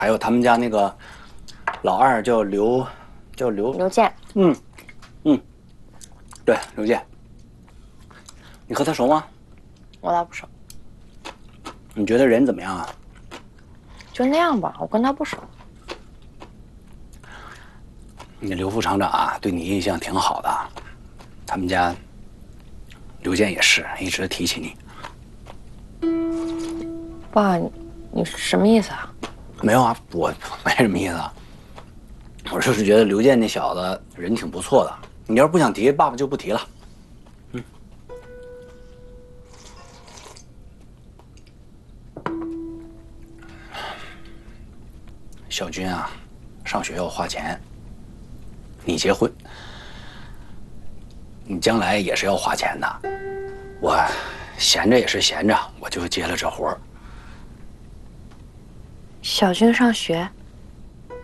还有他们家那个老二叫刘健。 嗯，对，刘健。你和他熟吗？ 我倒不熟。 你觉得人怎么样啊？ 就那样吧，我跟他不熟。 你刘副厂长啊，对你印象挺好的，他们家刘健也是一直提起你。 爸，你什么意思啊？ 没有啊，我没什么意思啊。我就是觉得刘健那小子人挺不错的，你要是不想提，爸爸就不提了。小军啊，上学要花钱，你结婚，你将来也是要花钱的。我闲着也是闲着，我就接了这活儿。 小军上学。